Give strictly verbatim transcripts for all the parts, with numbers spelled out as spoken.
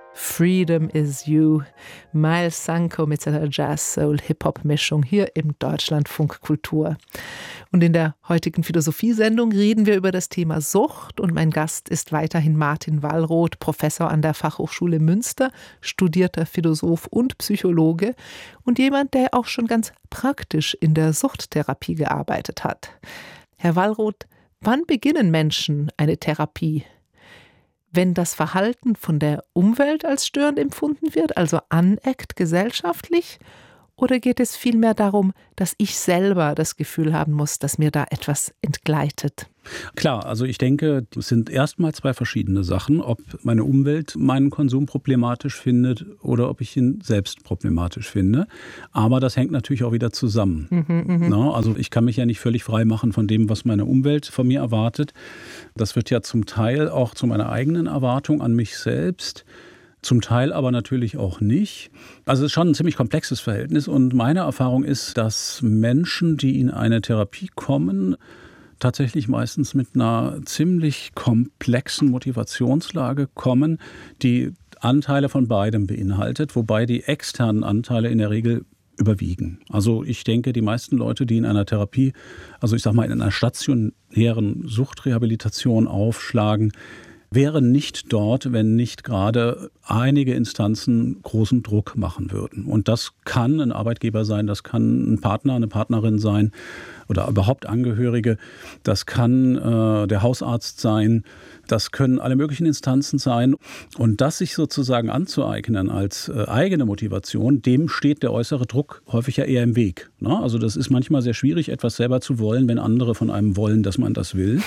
Freedom is You. Miles Sanko mit seiner Jazz-Soul-Hip-Hop-Mischung hier im Deutschlandfunk Kultur. Und in der heutigen Philosophiesendung reden wir über das Thema Sucht. Und mein Gast ist weiterhin Martin Wallroth, Professor an der Fachhochschule Münster, studierter Philosoph und Psychologe und jemand, der auch schon ganz praktisch in der Suchttherapie gearbeitet hat. Herr Wallroth, wann beginnen Menschen eine Therapie? Wenn das Verhalten von der Umwelt als störend empfunden wird, also aneckt gesellschaftlich, oder geht es vielmehr darum, dass ich selber das Gefühl haben muss, dass mir da etwas entgleitet? Klar, also ich denke, es sind erstmal zwei verschiedene Sachen, ob meine Umwelt meinen Konsum problematisch findet oder ob ich ihn selbst problematisch finde. Aber das hängt natürlich auch wieder zusammen. Mhm, Na, also ich kann mich ja nicht völlig frei machen von dem, was meine Umwelt von mir erwartet. Das wird ja zum Teil auch zu meiner eigenen Erwartung an mich selbst. Zum Teil aber natürlich auch nicht. Also es ist schon ein ziemlich komplexes Verhältnis und meine Erfahrung ist, dass Menschen, die in eine Therapie kommen, tatsächlich meistens mit einer ziemlich komplexen Motivationslage kommen, die Anteile von beidem beinhaltet, wobei die externen Anteile in der Regel überwiegen. Also ich denke, die meisten Leute, die in einer Therapie, also ich sag mal in einer stationären Suchtrehabilitation aufschlagen, wären nicht dort, wenn nicht gerade einige Instanzen großen Druck machen würden. Und das kann ein Arbeitgeber sein, das kann ein Partner, eine Partnerin sein oder überhaupt Angehörige. Das kann äh, der Hausarzt sein. Das können alle möglichen Instanzen sein. Und das sich sozusagen anzueignen als äh, eigene Motivation, dem steht der äußere Druck häufig ja eher im Weg. Ne? Also das ist manchmal sehr schwierig, etwas selber zu wollen, wenn andere von einem wollen, dass man das will.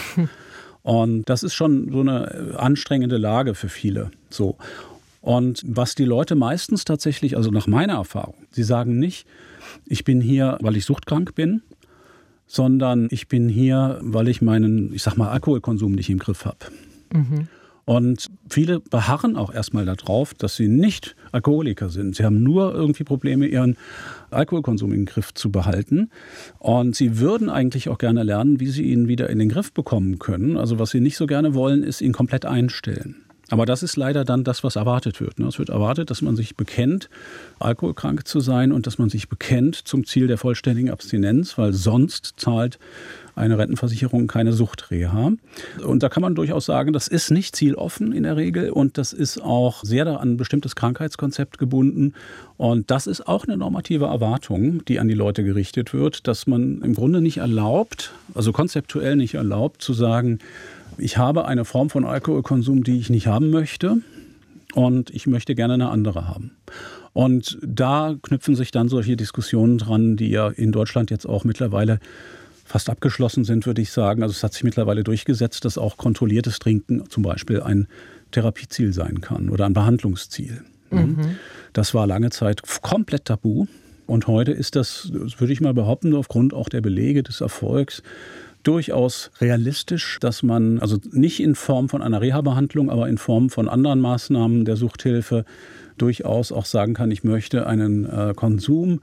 Und das ist schon so eine anstrengende Lage für viele. So. Und was die Leute meistens tatsächlich, also nach meiner Erfahrung, sie sagen nicht, ich bin hier, weil ich suchtkrank bin, sondern ich bin hier, weil ich meinen, ich sag mal, Alkoholkonsum nicht im Griff habe. Mhm. Und viele beharren auch erstmal darauf, dass sie nicht Alkoholiker sind. Sie haben nur irgendwie Probleme, ihren Alkoholkonsum im Griff zu behalten. Und sie würden eigentlich auch gerne lernen, wie sie ihn wieder in den Griff bekommen können. Also was sie nicht so gerne wollen, ist ihn komplett einstellen. Aber das ist leider dann das, was erwartet wird. Es wird erwartet, dass man sich bekennt, alkoholkrank zu sein und dass man sich bekennt zum Ziel der vollständigen Abstinenz, weil sonst zahlt eine Rentenversicherung keine Suchtreha. Und da kann man durchaus sagen, das ist nicht zieloffen in der Regel und das ist auch sehr an ein bestimmtes Krankheitskonzept gebunden. Und das ist auch eine normative Erwartung, die an die Leute gerichtet wird, dass man im Grunde nicht erlaubt, also konzeptuell nicht erlaubt, zu sagen, ich habe eine Form von Alkoholkonsum, die ich nicht haben möchte und ich möchte gerne eine andere haben. Und da knüpfen sich dann solche Diskussionen dran, die ja in Deutschland jetzt auch mittlerweile fast abgeschlossen sind, würde ich sagen. Also es hat sich mittlerweile durchgesetzt, dass auch kontrolliertes Trinken zum Beispiel ein Therapieziel sein kann oder ein Behandlungsziel. Mhm. Das war lange Zeit komplett tabu. Und heute ist das, das würde ich mal behaupten, aufgrund auch der Belege des Erfolgs, durchaus realistisch, dass man, also nicht in Form von einer Reha-Behandlung, aber in Form von anderen Maßnahmen der Suchthilfe durchaus auch sagen kann, ich möchte einen äh, Konsum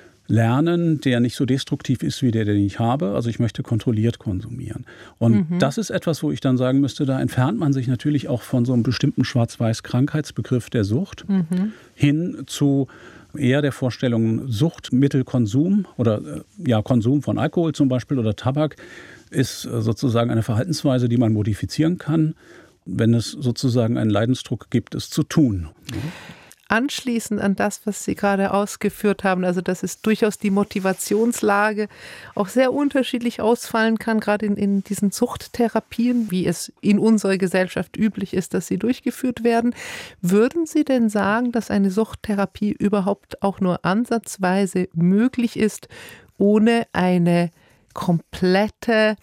lernen, der nicht so destruktiv ist wie der, den ich habe. Also ich möchte kontrolliert konsumieren. Und mhm. das ist etwas, wo ich dann sagen müsste, da entfernt man sich natürlich auch von so einem bestimmten Schwarz-Weiß-Krankheitsbegriff der Sucht mhm. hin zu eher der Vorstellung, Suchtmittelkonsum oder ja, Konsum von Alkohol zum Beispiel oder Tabak ist sozusagen eine Verhaltensweise, die man modifizieren kann, wenn es sozusagen einen Leidensdruck gibt, es zu tun. Anschließend an das, was Sie gerade ausgeführt haben, also dass es durchaus die Motivationslage auch sehr unterschiedlich ausfallen kann, gerade in, in diesen Suchttherapien, wie es in unserer Gesellschaft üblich ist, dass sie durchgeführt werden. Würden Sie denn sagen, dass eine Suchttherapie überhaupt auch nur ansatzweise möglich ist, ohne eine komplette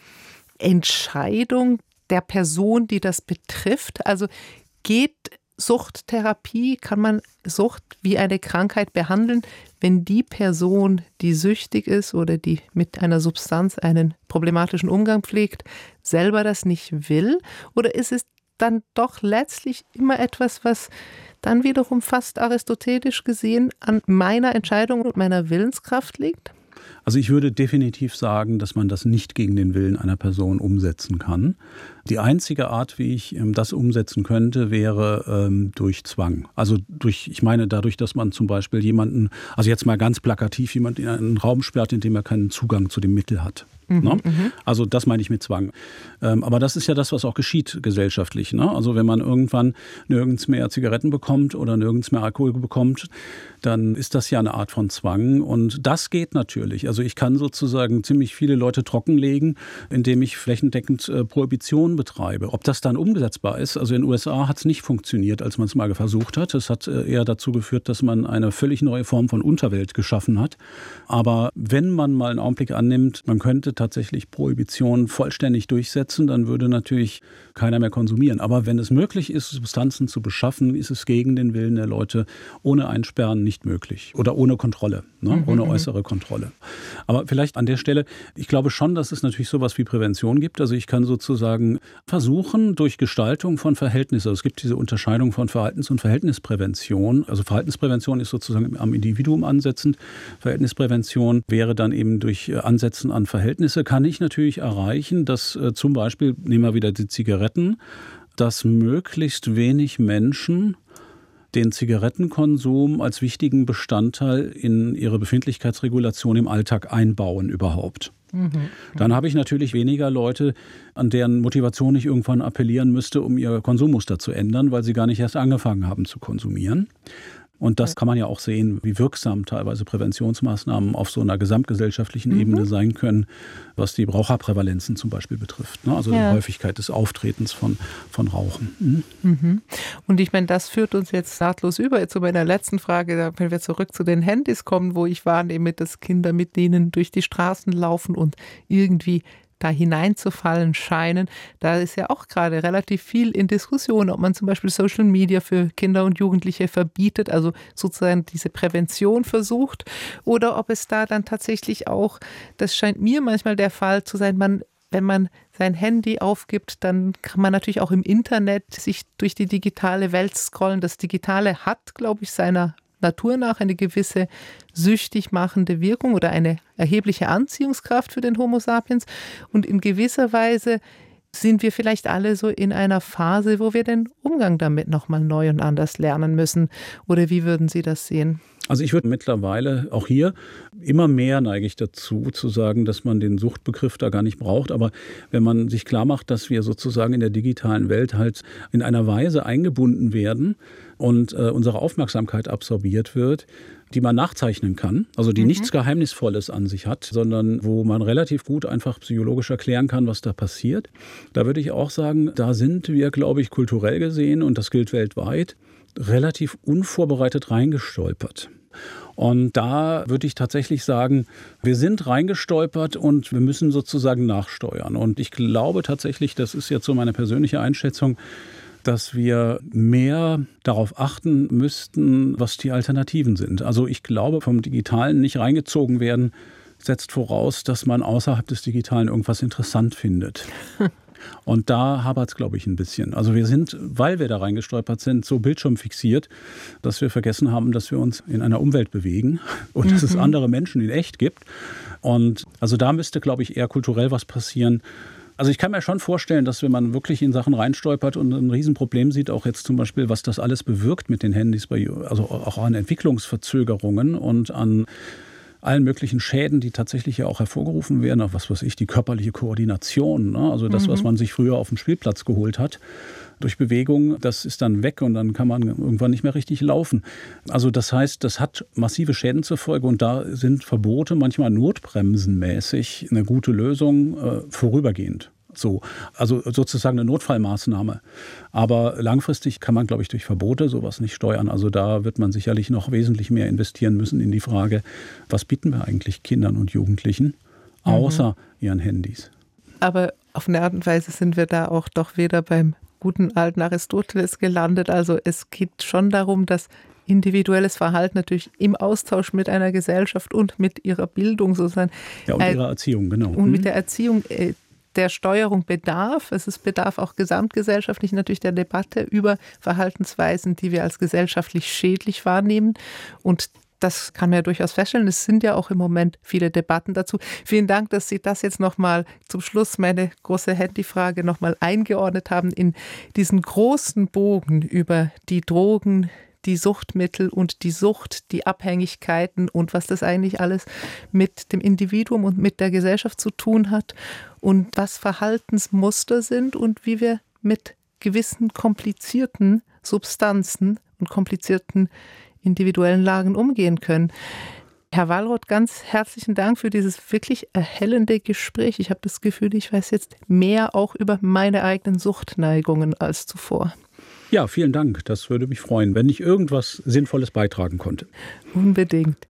Entscheidung der Person, die das betrifft? Also geht Suchttherapie, kann man Sucht wie eine Krankheit behandeln, wenn die Person, die süchtig ist oder die mit einer Substanz einen problematischen Umgang pflegt, selber das nicht will? Oder ist es dann doch letztlich immer etwas, was dann wiederum fast aristotelisch gesehen an meiner Entscheidung und meiner Willenskraft liegt? Also ich würde definitiv sagen, dass man das nicht gegen den Willen einer Person umsetzen kann. Die einzige Art, wie ich das umsetzen könnte, wäre ähm, durch Zwang. Also durch, ich meine dadurch, dass man zum Beispiel jemanden, also jetzt mal ganz plakativ, jemanden in einen Raum sperrt, in dem er keinen Zugang zu dem Mittel hat. Mhm, ne? Also das meine ich mit Zwang. Ähm, aber das ist ja das, was auch geschieht gesellschaftlich. Ne? Also wenn man irgendwann nirgends mehr Zigaretten bekommt oder nirgends mehr Alkohol bekommt, dann ist das ja eine Art von Zwang. Und das geht natürlich. Also ich kann sozusagen ziemlich viele Leute trockenlegen, indem ich flächendeckend äh, Prohibition betreibe. Ob das dann umsetzbar ist, also in den U S A hat es nicht funktioniert, als man es mal versucht hat. Es hat äh, eher dazu geführt, dass man eine völlig neue Form von Unterwelt geschaffen hat. Aber wenn man mal einen Augenblick annimmt, man könnte tatsächlich Prohibition vollständig durchsetzen, dann würde natürlich keiner mehr konsumieren. Aber wenn es möglich ist, Substanzen zu beschaffen, ist es gegen den Willen der Leute ohne Einsperren nicht möglich. Oder ohne Kontrolle, ne? mhm, ohne äußere Kontrolle. Aber vielleicht an der Stelle, ich glaube schon, dass es natürlich sowas wie Prävention gibt. Also ich kann sozusagen versuchen, durch Gestaltung von Verhältnissen, also es gibt diese Unterscheidung von Verhaltens- und Verhältnisprävention. Also Verhaltensprävention ist sozusagen am Individuum ansetzend. Verhältnisprävention wäre dann eben durch Ansetzen an Verhältnisse, kann ich natürlich erreichen, dass äh, zum Beispiel, nehmen wir wieder die Zigaretten, dass möglichst wenig Menschen den Zigarettenkonsum als wichtigen Bestandteil in ihre Befindlichkeitsregulation im Alltag einbauen überhaupt. Mhm. Dann habe ich natürlich weniger Leute, an deren Motivation ich irgendwann appellieren müsste, um ihr Konsummuster zu ändern, weil sie gar nicht erst angefangen haben zu konsumieren. Und das kann man ja auch sehen, wie wirksam teilweise Präventionsmaßnahmen auf so einer gesamtgesellschaftlichen mhm. Ebene sein können, was die Raucherprävalenzen zum Beispiel betrifft. Ne? Also ja. die Häufigkeit des Auftretens von, von Rauchen. Mhm. Mhm. Und ich meine, das führt uns jetzt nahtlos über zu meiner letzten Frage, wenn wir zurück zu den Handys kommen, wo ich wahrnehme, dass Kinder mit denen durch die Straßen laufen und irgendwie da hineinzufallen scheinen. Da ist ja auch gerade relativ viel in Diskussion, ob man zum Beispiel Social Media für Kinder und Jugendliche verbietet, also sozusagen diese Prävention versucht, oder ob es da dann tatsächlich auch, das scheint mir manchmal der Fall zu sein, man wenn man sein Handy aufgibt, dann kann man natürlich auch im Internet sich durch die digitale Welt scrollen. Das Digitale hat, glaube ich, seiner Natur nach eine gewisse süchtig machende Wirkung oder eine erhebliche Anziehungskraft für den Homo sapiens. Und in gewisser Weise sind wir vielleicht alle so in einer Phase, wo wir den Umgang damit nochmal neu und anders lernen müssen. Oder wie würden Sie das sehen? Also ich würde mittlerweile auch hier immer mehr neige ich dazu, zu sagen, dass man den Suchtbegriff da gar nicht braucht. Aber wenn man sich klar macht, dass wir sozusagen in der digitalen Welt halt in einer Weise eingebunden werden und äh, unsere Aufmerksamkeit absorbiert wird, die man nachzeichnen kann, also die mhm. nichts Geheimnisvolles an sich hat, sondern wo man relativ gut einfach psychologisch erklären kann, was da passiert. Da würde ich auch sagen, da sind wir, glaube ich, kulturell gesehen, und das gilt weltweit, relativ unvorbereitet reingestolpert. Und da würde ich tatsächlich sagen, wir sind reingestolpert und wir müssen sozusagen nachsteuern. Und ich glaube tatsächlich, das ist jetzt so meine persönliche Einschätzung, dass wir mehr darauf achten müssten, was die Alternativen sind. Also ich glaube, vom Digitalen nicht reingezogen werden, setzt voraus, dass man außerhalb des Digitalen irgendwas interessant findet. Und da hapert es, glaube ich, ein bisschen. Also wir sind, weil wir da reingestolpert sind, so bildschirmfixiert, dass wir vergessen haben, dass wir uns in einer Umwelt bewegen und mhm. dass es andere Menschen in echt gibt. Und also da müsste, glaube ich, eher kulturell was passieren. Also ich kann mir schon vorstellen, dass wenn man wirklich in Sachen reinstolpert und ein Riesenproblem sieht, auch jetzt zum Beispiel, was das alles bewirkt mit den Handys, bei, also auch an Entwicklungsverzögerungen und an allen möglichen Schäden, die tatsächlich ja auch hervorgerufen werden, auch was weiß ich, die körperliche Koordination, ne? Also das, mhm. was man sich früher auf dem Spielplatz geholt hat, durch Bewegung, das ist dann weg und dann kann man irgendwann nicht mehr richtig laufen. Also das heißt, das hat massive Schäden zur Folge und da sind Verbote manchmal notbremsenmäßig eine gute Lösung, äh, vorübergehend. So, also sozusagen eine Notfallmaßnahme. Aber langfristig kann man, glaube ich, durch Verbote sowas nicht steuern. Also da wird man sicherlich noch wesentlich mehr investieren müssen in die Frage, was bieten wir eigentlich Kindern und Jugendlichen, außer mhm. ihren Handys. Aber auf eine Art und Weise sind wir da auch doch wieder beim guten alten Aristoteles gelandet. Also es geht schon darum, dass individuelles Verhalten natürlich im Austausch mit einer Gesellschaft und mit ihrer Bildung sozusagen. Ja, und ihrer Erziehung, genau. Und mit der Erziehung äh, der Steuerung bedarf. Es ist bedarf auch gesamtgesellschaftlich natürlich der Debatte über Verhaltensweisen, die wir als gesellschaftlich schädlich wahrnehmen. Und das kann man ja durchaus feststellen. Es sind ja auch im Moment viele Debatten dazu. Vielen Dank, dass Sie das jetzt nochmal zum Schluss, meine große Handyfrage, nochmal eingeordnet haben in diesen großen Bogen über die Drogen, die Suchtmittel und die Sucht, die Abhängigkeiten und was das eigentlich alles mit dem Individuum und mit der Gesellschaft zu tun hat und was Verhaltensmuster sind und wie wir mit gewissen komplizierten Substanzen und komplizierten individuellen Lagen umgehen können. Herr Wallroth, ganz herzlichen Dank für dieses wirklich erhellende Gespräch. Ich habe das Gefühl, ich weiß jetzt mehr auch über meine eigenen Suchtneigungen als zuvor. Ja, vielen Dank. Das würde mich freuen, wenn ich irgendwas Sinnvolles beitragen konnte. Unbedingt.